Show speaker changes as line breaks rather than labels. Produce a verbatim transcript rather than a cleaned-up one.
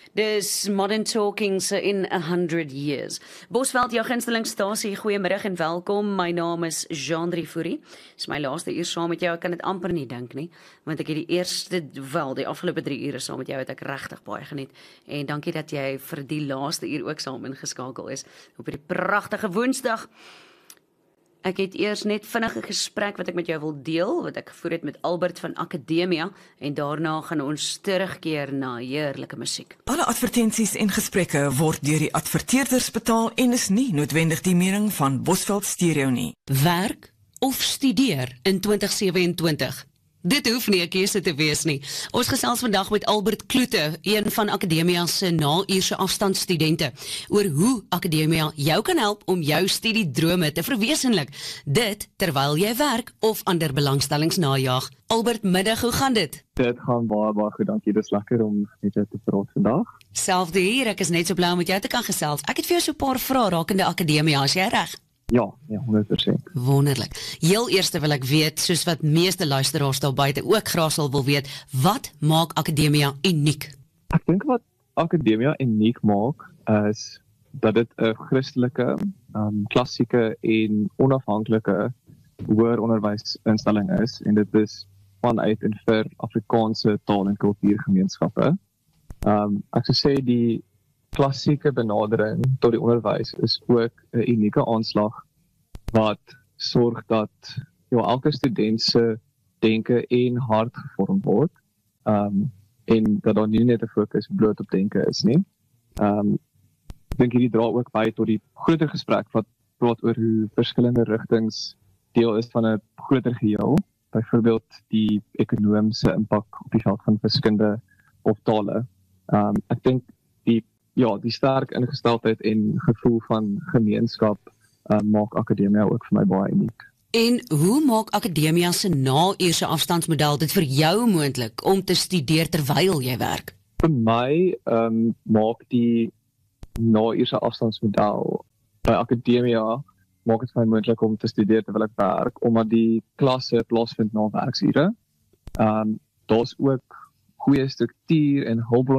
Dis Modern Talkings in a hundred years. Bosveld, jou gunstelingstasie, goeiemiddag en welkom. My naam is Jean-Drie Fourie. Dis my laaste uur saam met jou. Ek kan dit amper nie dink nie, want ek het die eerste, wel, die afgelope drie ure saam met jou het ek regtig baie geniet. En dankie dat jy vir die laaste uur ook saam ingeskakel is op hierdie pragtige Woensdag. Ek het eers net vinnige gesprek wat ek met jou wil deel, wat ek gevoer het met Albert van Akademia, en daarna gaan ons terugkeer na heerlike musiek.
Alle advertensies en gesprekke word deur die adverteerders betaal en is nie noodwendig die mening van Bosveld Stereo nie.
Werk of studeer in twintig sewe-en-twintig? Dit hoef nie 'n keuse te wees nie. Ons gesels vandag met Albert Kloete, een van Akademia se na-uurse afstandstudente, oor hoe Akademia jou kan help om jou studiedrome te verwesenlik. Dit terwyl jy werk of ander belangstellings najag. Albert, middag, hoe gaan dit?
Dit gaan baie, baie goed, dankie. Dit is lekker om met jou te praat vandag.
Selfde hier, ek is net so bly om met jou te kan gesels. Ek het vir jou so 'n paar vrae rakende Akademia, as jy reg?
Ja, ja, honderd persent.
Wonderlik. Heel eerste wil ek weet, soos wat meeste luisteraars daar buite ook graag sal wil weet, wat maak Akademia uniek?
Ek dink wat Akademia uniek maak, is dat dit 'n Christelike, um, klassieke en onafhanklike hoër onderwysinstelling is, en dit is vanuit en vir Afrikaanse taal- en kultuurgemeenskappe. Um, ek sou sê die klassieke benadering tot die onderwys is ook 'n unieke aanslag wat sorg dat ja, elke student se denke en hart gevorm word, um, en dat daar nie net 'n fokus bloot op denke is nie. Um, ek dink hierdie dra ook by tot die groter gesprek wat praat oor hoe verskillende rigtings deel is van 'n groter geheel, byvoorbeeld die ekonomiese impak op die veld van wiskunde of tale. Um, ek dink die Ja, die sterk ingesteldheid en gevoel van gemeenskap uh, maak Akademia ook vir my baie uniek.
En hoe maak Akademia se na-uurse afstandsmodel dit vir jou moontlik om te studeer terwyl jy werk?
Vir my um, maak die na-uurse afstandsmodel by Akademia maak dit vir my moontlik om te studeer terwyl ek werk, omdat die klasse plaasvind na werksure. Um, Daar's ook goeie struktuur en hulpbronne